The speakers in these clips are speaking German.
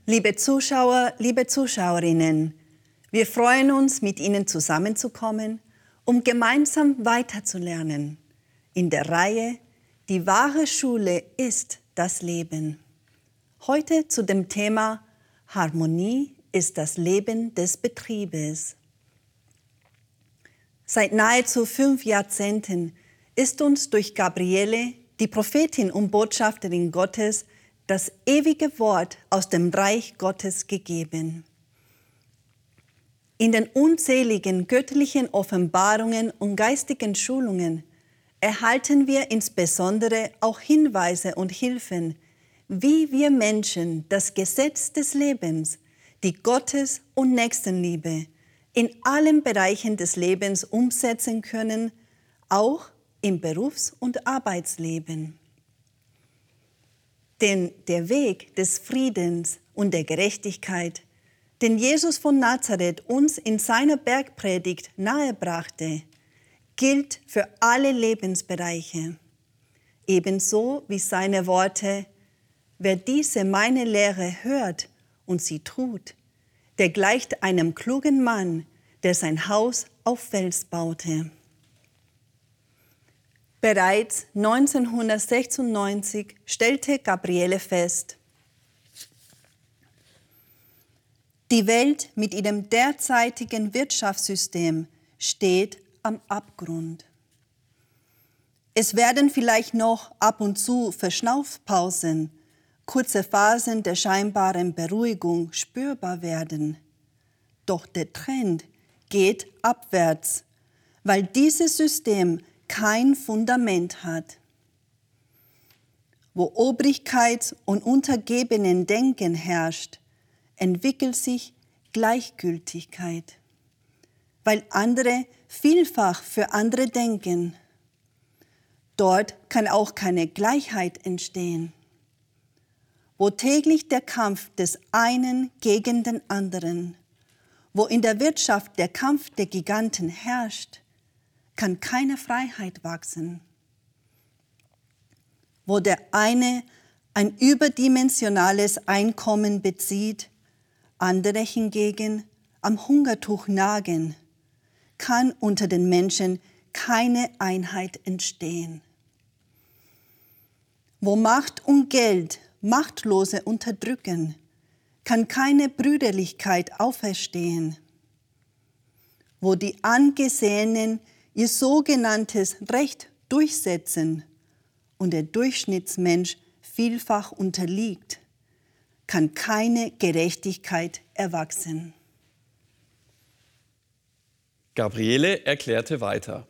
Liebe Zuschauer, liebe Zuschauerinnen, wir freuen uns, mit Ihnen zusammenzukommen, um gemeinsam weiterzulernen. In der Reihe Die wahre Schule ist das Leben. Heute zu dem Thema Harmonie ist das Leben des Betriebes. Seit nahezu 5 Jahrzehnten ist uns durch Gabriele, die Prophetin und Botschafterin Gottes, das ewige Wort aus dem Reich Gottes gegeben. In den unzähligen göttlichen Offenbarungen und geistigen Schulungen erhalten wir insbesondere auch Hinweise und Hilfen, wie wir Menschen das Gesetz des Lebens, die Gottes- und Nächstenliebe in allen Bereichen des Lebens umsetzen können, auch im Berufs- und Arbeitsleben. Denn der Weg des Friedens und der Gerechtigkeit, den Jesus von Nazareth uns in seiner Bergpredigt nahebrachte, gilt für alle Lebensbereiche. Ebenso wie seine Worte: Wer diese meine Lehre hört und sie tut, der gleicht einem klugen Mann, der sein Haus auf Fels baute. Bereits 1996 stellte Gabriele fest: Die Welt mit ihrem derzeitigen Wirtschaftssystem steht am Abgrund. Es werden vielleicht noch ab und zu Verschnaufpausen, kurze Phasen der scheinbaren Beruhigung spürbar werden. Doch der Trend geht abwärts, weil dieses System kein Fundament hat. Wo Obrigkeits- und Untergebenendenken herrscht, entwickelt sich Gleichgültigkeit, weil andere vielfach für andere denken. Dort kann auch keine Gleichheit entstehen. Wo täglich der Kampf des einen gegen den anderen, wo in der Wirtschaft der Kampf der Giganten herrscht, kann keine Freiheit wachsen. Wo der eine ein überdimensionales Einkommen bezieht, andere hingegen am Hungertuch nagen, kann unter den Menschen keine Einheit entstehen. Wo Macht und Geld Machtlose unterdrücken, kann keine Brüderlichkeit auferstehen. Wo die Angesehenen ihr sogenanntes Recht durchsetzen und der Durchschnittsmensch vielfach unterliegt, kann keine Gerechtigkeit erwachsen. Gabriele erklärte weiter: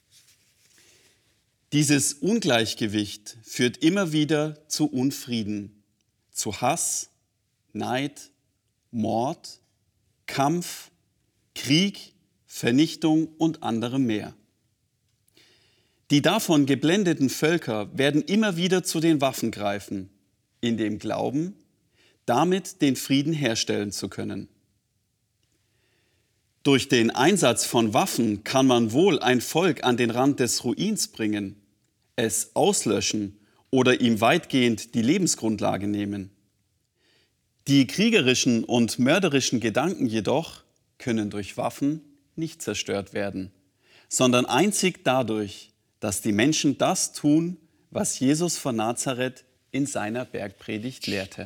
Dieses Ungleichgewicht führt immer wieder zu Unfrieden, zu Hass, Neid, Mord, Kampf, Krieg, Vernichtung und anderem mehr. Die davon geblendeten Völker werden immer wieder zu den Waffen greifen, in dem Glauben, damit den Frieden herstellen zu können. Durch den Einsatz von Waffen kann man wohl ein Volk an den Rand des Ruins bringen, es auslöschen oder ihm weitgehend die Lebensgrundlage nehmen. Die kriegerischen und mörderischen Gedanken jedoch können durch Waffen nicht zerstört werden, sondern einzig dadurch, dass die Menschen das tun, was Jesus von Nazareth in seiner Bergpredigt lehrte.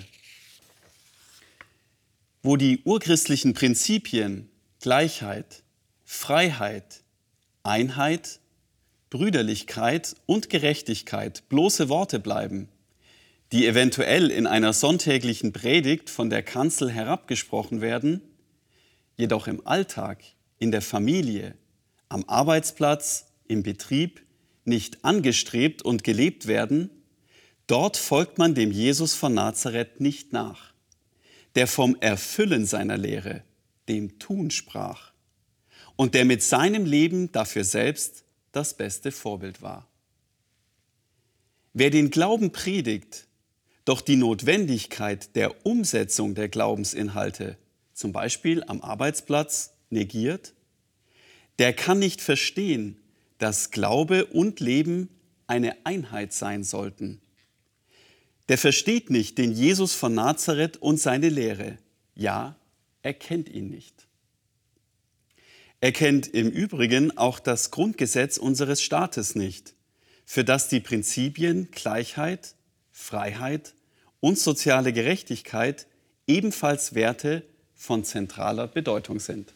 Wo die urchristlichen Prinzipien Gleichheit, Freiheit, Einheit, Brüderlichkeit und Gerechtigkeit bloße Worte bleiben, die eventuell in einer sonntäglichen Predigt von der Kanzel herabgesprochen werden, jedoch im Alltag, in der Familie, am Arbeitsplatz, im Betrieb nicht angestrebt und gelebt werden, dort folgt man dem Jesus von Nazareth nicht nach, der vom Erfüllen seiner Lehre, dem Tun sprach und der mit seinem Leben dafür selbst das beste Vorbild war. Wer den Glauben predigt, doch die Notwendigkeit der Umsetzung der Glaubensinhalte, zum Beispiel am Arbeitsplatz, negiert, der kann nicht verstehen, dass Glaube und Leben eine Einheit sein sollten. Der versteht nicht den Jesus von Nazareth und seine Lehre. Ja, er kennt ihn nicht. Er kennt im Übrigen auch das Grundgesetz unseres Staates nicht, für das die Prinzipien Gleichheit, Freiheit und soziale Gerechtigkeit ebenfalls Werte von zentraler Bedeutung sind.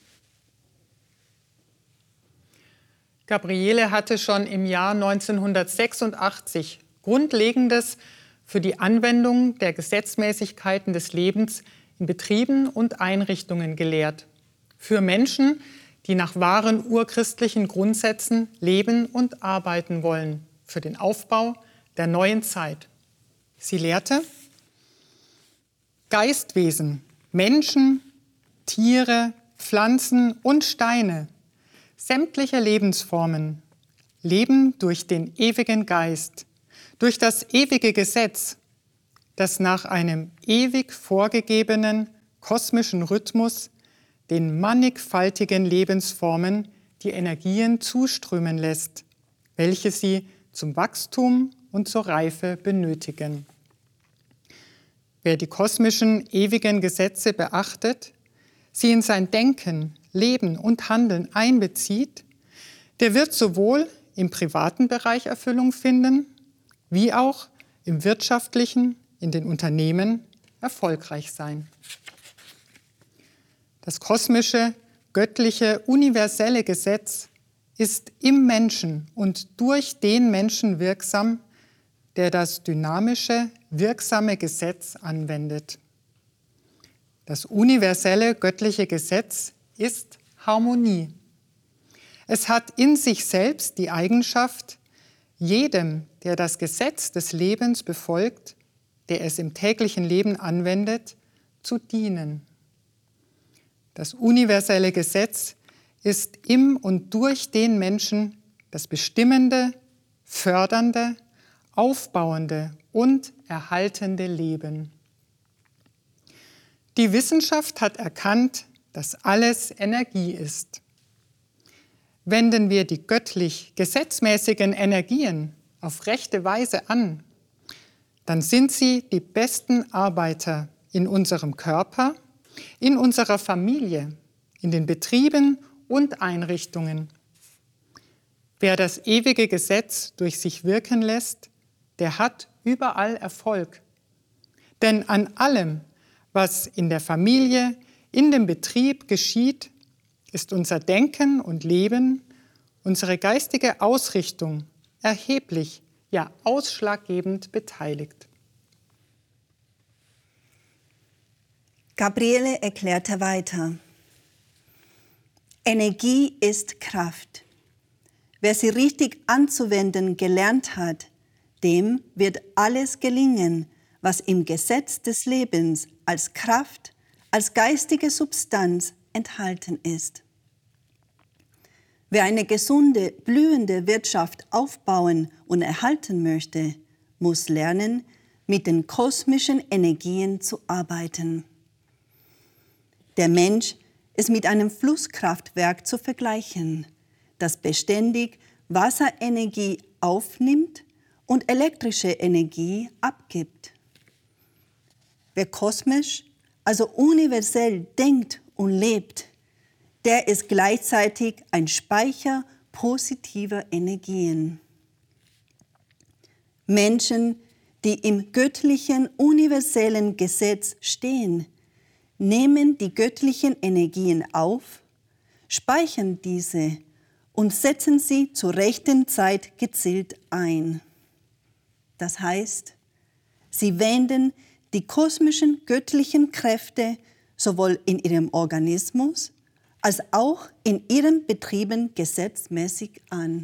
Gabriele hatte schon im Jahr 1986 Grundlegendes für die Anwendung der Gesetzmäßigkeiten des Lebens in Betrieben und Einrichtungen gelehrt. Für Menschen, die nach wahren urchristlichen Grundsätzen leben und arbeiten wollen, für den Aufbau der neuen Zeit. Sie lehrte: Geistwesen, Menschen, Tiere, Pflanzen und Steine, sämtliche Lebensformen leben durch den ewigen Geist, durch das ewige Gesetz, das nach einem ewig vorgegebenen kosmischen Rhythmus den mannigfaltigen Lebensformen die Energien zuströmen lässt, welche sie zum Wachstum und zur Reife benötigen. Wer die kosmischen ewigen Gesetze beachtet, sie in sein Denken, Leben und Handeln einbezieht, der wird sowohl im privaten Bereich Erfüllung finden, wie auch im wirtschaftlichen, in den Unternehmen erfolgreich sein. Das kosmische, göttliche, universelle Gesetz ist im Menschen und durch den Menschen wirksam, der das dynamische, wirksame Gesetz anwendet. Das universelle, göttliche Gesetz ist Harmonie. Es hat in sich selbst die Eigenschaft, jedem, der das Gesetz des Lebens befolgt, der es im täglichen Leben anwendet, zu dienen. Das universelle Gesetz ist im und durch den Menschen das bestimmende, fördernde, aufbauende und erhaltende Leben. Die Wissenschaft hat erkannt, dass alles Energie ist. Wenden wir die göttlich gesetzmäßigen Energien auf rechte Weise an, dann sind sie die besten Arbeiter in unserem Körper, in unserer Familie, in den Betrieben und Einrichtungen. Wer das ewige Gesetz durch sich wirken lässt, der hat überall Erfolg. Denn an allem, was in der Familie, in dem Betrieb geschieht, ist unser Denken und Leben, unsere geistige Ausrichtung erheblich, ja ausschlaggebend beteiligt. Gabriele erklärte weiter: Energie ist Kraft. Wer sie richtig anzuwenden gelernt hat, dem wird alles gelingen, was im Gesetz des Lebens als Kraft, als geistige Substanz enthalten ist. Wer eine gesunde, blühende Wirtschaft aufbauen und erhalten möchte, muss lernen, mit den kosmischen Energien zu arbeiten. Der Mensch ist mit einem Flusskraftwerk zu vergleichen, das beständig Wasserenergie aufnimmt und elektrische Energie abgibt. Wer kosmisch, also universell denkt und lebt, der ist gleichzeitig ein Speicher positiver Energien. Menschen, die im göttlichen, universellen Gesetz stehen, nehmen die göttlichen Energien auf, speichern diese und setzen sie zur rechten Zeit gezielt ein. Das heißt, sie wenden die kosmischen göttlichen Kräfte sowohl in ihrem Organismus als auch in ihren Betrieben gesetzmäßig an.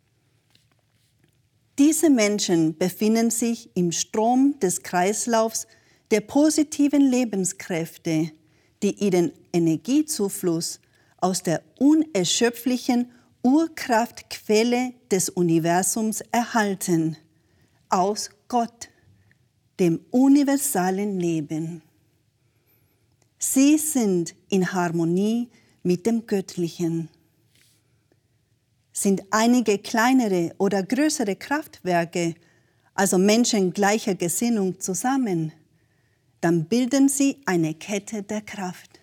Diese Menschen befinden sich im Strom des Kreislaufs der positiven Lebenskräfte, die ihren Energiezufluss aus der unerschöpflichen Urkraftquelle des Universums erhalten, aus Gott, dem universalen Leben. Sie sind in Harmonie mit dem Göttlichen. Sind einige kleinere oder größere Kraftwerke also Menschen gleicher Gesinnung, zusammen, dann bilden sie eine Kette der Kraft.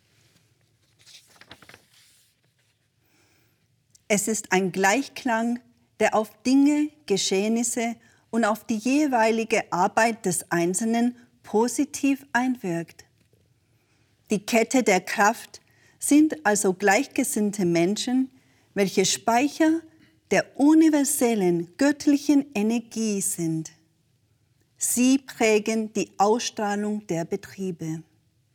Es ist ein Gleichklang, der auf Dinge, Geschehnisse und auf die jeweilige Arbeit des Einzelnen positiv einwirkt. Die Kette der Kraft sind also gleichgesinnte Menschen, welche Speicher der universellen göttlichen Energie sind. Sie prägen die Ausstrahlung der Betriebe.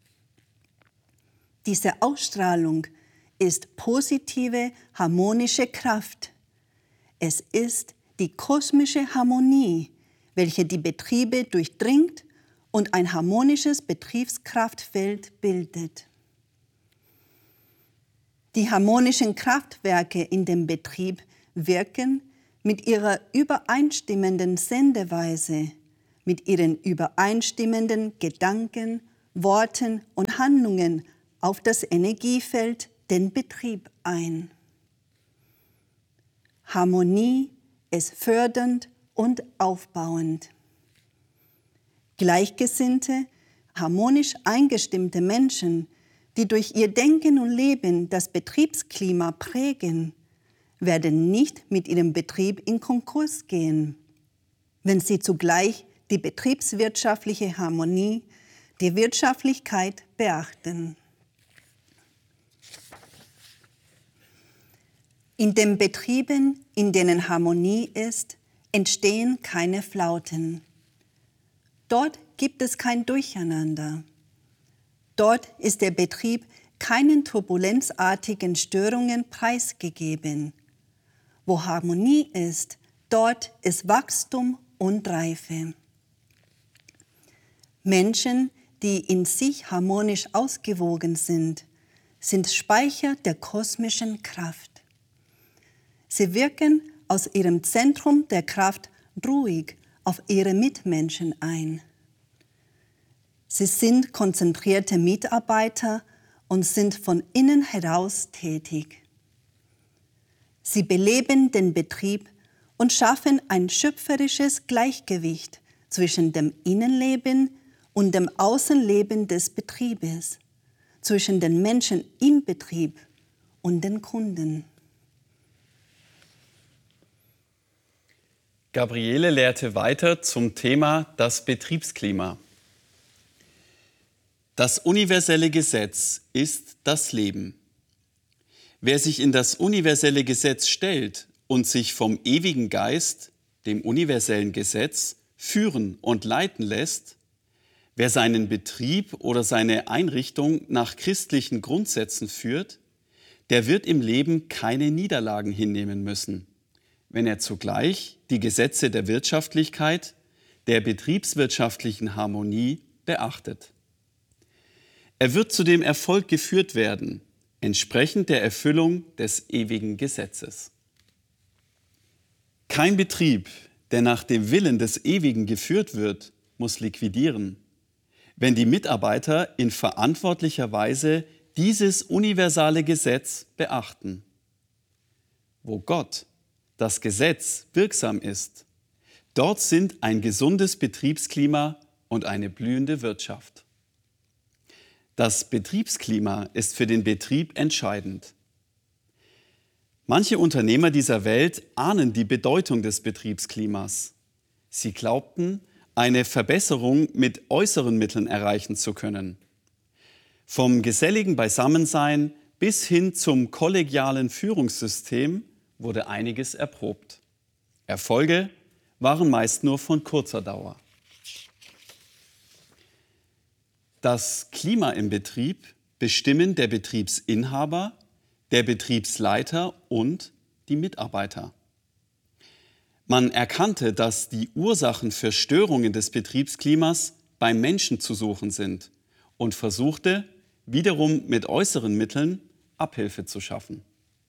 Diese Ausstrahlung ist positive, harmonische Kraft. Es ist die kosmische Harmonie, welche die Betriebe durchdringt und ein harmonisches Betriebskraftfeld bildet. Die harmonischen Kraftwerke in dem Betrieb wirken mit ihrer übereinstimmenden Sendeweise, mit ihren übereinstimmenden Gedanken, Worten und Handlungen auf das Energiefeld, den Betrieb ein. Harmonie ist fördernd und aufbauend. Gleichgesinnte, harmonisch eingestimmte Menschen, die durch ihr Denken und Leben das Betriebsklima prägen, werden nicht mit ihrem Betrieb in Konkurs gehen, wenn sie zugleich die betriebswirtschaftliche Harmonie, die Wirtschaftlichkeit beachten. In den Betrieben, in denen Harmonie ist, entstehen keine Flauten. Dort gibt es kein Durcheinander. Dort ist der Betrieb keinen turbulenzartigen Störungen preisgegeben. Wo Harmonie ist, dort ist Wachstum und Reife. Menschen, die in sich harmonisch ausgewogen sind Speicher der kosmischen Kraft. Sie wirken aus ihrem Zentrum der Kraft ruhig auf ihre Mitmenschen ein. Sie sind konzentrierte Mitarbeiter und sind von innen heraus tätig. Sie beleben den Betrieb und schaffen ein schöpferisches Gleichgewicht zwischen dem Innenleben und dem Außenleben des Betriebes, zwischen den Menschen im Betrieb und den Kunden. Gabriele lehrte weiter zum Thema das Betriebsklima. Das universelle Gesetz ist das Leben. Wer sich in das universelle Gesetz stellt und sich vom ewigen Geist, dem universellen Gesetz, führen und leiten lässt, wer seinen Betrieb oder seine Einrichtung nach christlichen Grundsätzen führt, der wird im Leben keine Niederlagen hinnehmen müssen, wenn er zugleich die Gesetze der Wirtschaftlichkeit, der betriebswirtschaftlichen Harmonie beachtet. Er wird zu dem Erfolg geführt werden, entsprechend der Erfüllung des ewigen Gesetzes. Kein Betrieb, der nach dem Willen des Ewigen geführt wird, muss liquidieren, wenn die Mitarbeiter in verantwortlicher Weise dieses universale Gesetz beachten. Wo Gott, das Gesetz, wirksam ist, dort sind ein gesundes Betriebsklima und eine blühende Wirtschaft. Das Betriebsklima ist für den Betrieb entscheidend. Manche Unternehmer dieser Welt ahnen die Bedeutung des Betriebsklimas. Sie glaubten, eine Verbesserung mit äußeren Mitteln erreichen zu können. Vom geselligen Beisammensein bis hin zum kollegialen Führungssystem wurde einiges erprobt. Erfolge waren meist nur von kurzer Dauer. Das Klima im Betrieb bestimmen der Betriebsinhaber, der Betriebsleiter und die Mitarbeiter. Man erkannte, dass die Ursachen für Störungen des Betriebsklimas beim Menschen zu suchen sind und versuchte, wiederum mit äußeren Mitteln Abhilfe zu schaffen.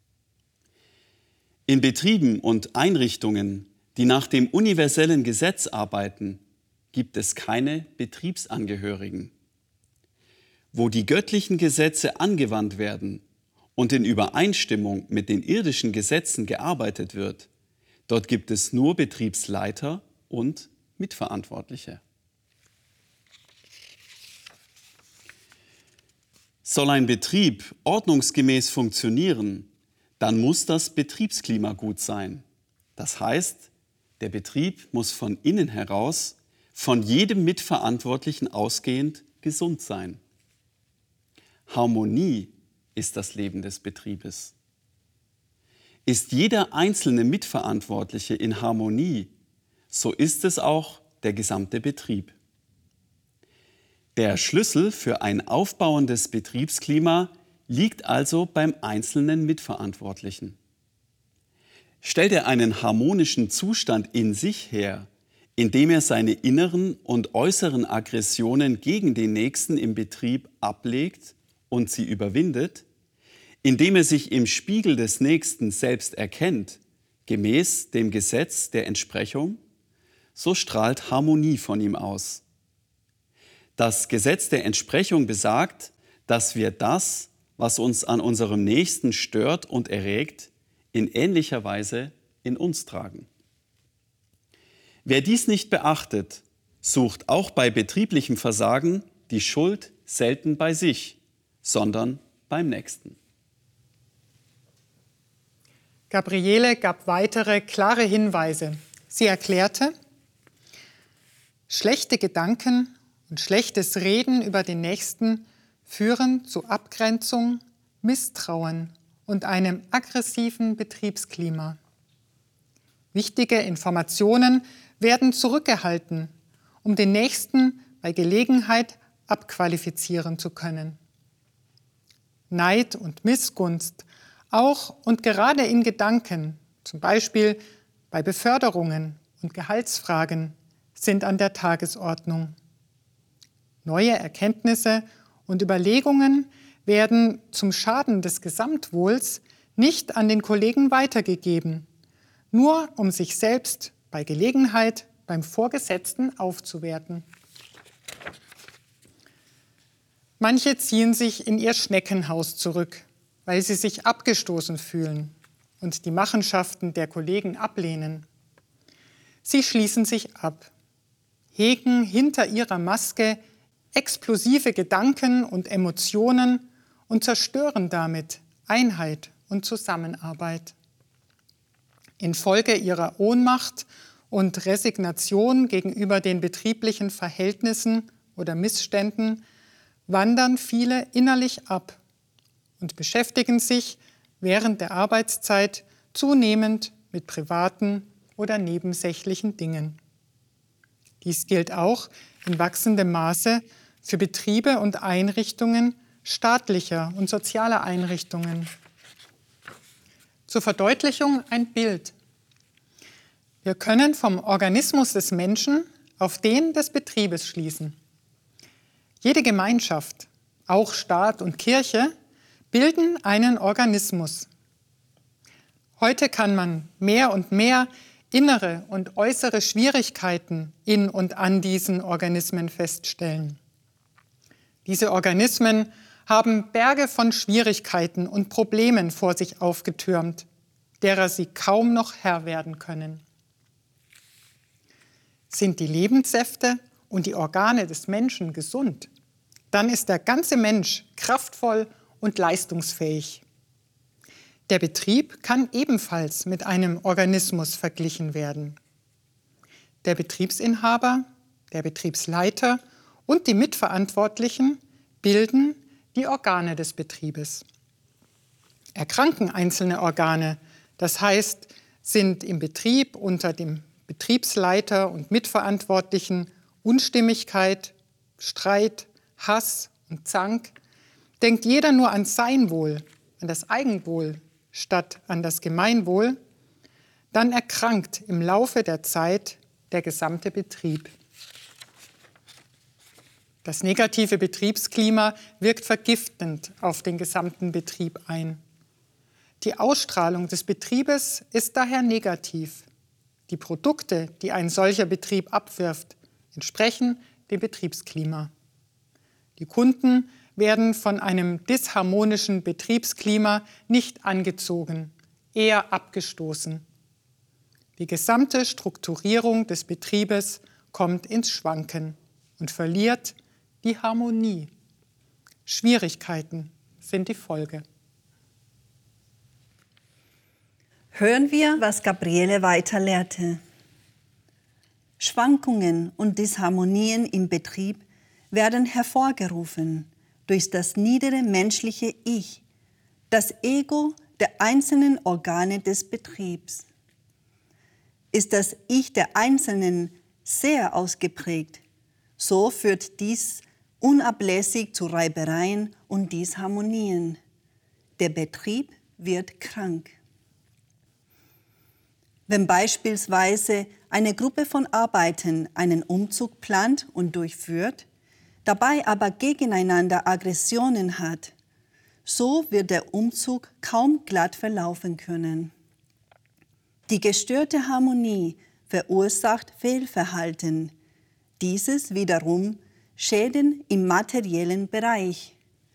In Betrieben und Einrichtungen, die nach dem universellen Gesetz arbeiten, gibt es keine Betriebsangehörigen. Wo die göttlichen Gesetze angewandt werden und in Übereinstimmung mit den irdischen Gesetzen gearbeitet wird, dort gibt es nur Betriebsleiter und Mitverantwortliche. Soll ein Betrieb ordnungsgemäß funktionieren, dann muss das Betriebsklima gut sein. Das heißt, der Betrieb muss von innen heraus, von jedem Mitverantwortlichen ausgehend, gesund sein. Harmonie ist das Leben des Betriebes. Ist jeder einzelne Mitverantwortliche in Harmonie, so ist es auch der gesamte Betrieb. Der Schlüssel für ein aufbauendes Betriebsklima liegt also beim einzelnen Mitverantwortlichen. Stellt er einen harmonischen Zustand in sich her, indem er seine inneren und äußeren Aggressionen gegen den Nächsten im Betrieb ablegt und sie überwindet, indem er sich im Spiegel des Nächsten selbst erkennt, gemäß dem Gesetz der Entsprechung, so strahlt Harmonie von ihm aus. Das Gesetz der Entsprechung besagt, dass wir das, was uns an unserem Nächsten stört und erregt, in ähnlicher Weise in uns tragen. Wer dies nicht beachtet, sucht auch bei betrieblichem Versagen die Schuld selten bei sich, sondern beim Nächsten. Gabriele gab weitere klare Hinweise. Sie erklärte, schlechte Gedanken und schlechtes Reden über den Nächsten führen zu Abgrenzung, Misstrauen und einem aggressiven Betriebsklima. Wichtige Informationen werden zurückgehalten, um den Nächsten bei Gelegenheit abqualifizieren zu können. Neid und Missgunst, auch und gerade in Gedanken, zum Beispiel bei Beförderungen und Gehaltsfragen, sind an der Tagesordnung. Neue Erkenntnisse und Überlegungen werden zum Schaden des Gesamtwohls nicht an den Kollegen weitergegeben, nur um sich selbst bei Gelegenheit beim Vorgesetzten aufzuwerten. Manche ziehen sich in ihr Schneckenhaus zurück, weil sie sich abgestoßen fühlen und die Machenschaften der Kollegen ablehnen. Sie schließen sich ab, hegen hinter ihrer Maske explosive Gedanken und Emotionen und zerstören damit Einheit und Zusammenarbeit. Infolge ihrer Ohnmacht und Resignation gegenüber den betrieblichen Verhältnissen oder Missständen wandern viele innerlich ab und beschäftigen sich während der Arbeitszeit zunehmend mit privaten oder nebensächlichen Dingen. Dies gilt auch in wachsendem Maße für Betriebe und Einrichtungen staatlicher und sozialer Einrichtungen. Zur Verdeutlichung ein Bild. Wir können vom Organismus des Menschen auf den des Betriebes schließen. Jede Gemeinschaft, auch Staat und Kirche, bilden einen Organismus. Heute kann man mehr und mehr innere und äußere Schwierigkeiten in und an diesen Organismen feststellen. Diese Organismen haben Berge von Schwierigkeiten und Problemen vor sich aufgetürmt, derer sie kaum noch Herr werden können. Sind die Lebenssäfte und die Organe des Menschen gesund, dann ist der ganze Mensch kraftvoll und leistungsfähig. Der Betrieb kann ebenfalls mit einem Organismus verglichen werden. Der Betriebsinhaber, der Betriebsleiter und die Mitverantwortlichen bilden die Organe des Betriebes. Erkranken einzelne Organe, das heißt, sind im Betrieb unter dem Betriebsleiter und Mitverantwortlichen Unstimmigkeit, Streit, Hass und Zank, denkt jeder nur an sein Wohl, an das Eigenwohl statt an das Gemeinwohl, dann erkrankt im Laufe der Zeit der gesamte Betrieb. Das negative Betriebsklima wirkt vergiftend auf den gesamten Betrieb ein. Die Ausstrahlung des Betriebes ist daher negativ. Die Produkte, die ein solcher Betrieb abwirft, entsprechen dem Betriebsklima. Die Kunden werden von einem disharmonischen Betriebsklima nicht angezogen, eher abgestoßen. Die gesamte Strukturierung des Betriebes kommt ins Schwanken und verliert die Harmonie. Schwierigkeiten sind die Folge. Hören wir, was Gabriele weiter lehrte. Schwankungen und Disharmonien im Betrieb werden hervorgerufen durch das niedere menschliche Ich, das Ego der einzelnen Organe des Betriebs. Ist das Ich der Einzelnen sehr ausgeprägt, so führt dies unablässig zu Reibereien und Disharmonien. Der Betrieb wird krank. Wenn beispielsweise eine Gruppe von Arbeitern einen Umzug plant und durchführt, dabei aber gegeneinander Aggressionen hat, so wird der Umzug kaum glatt verlaufen können. Die gestörte Harmonie verursacht Fehlverhalten. Dieses wiederum Schäden im materiellen Bereich.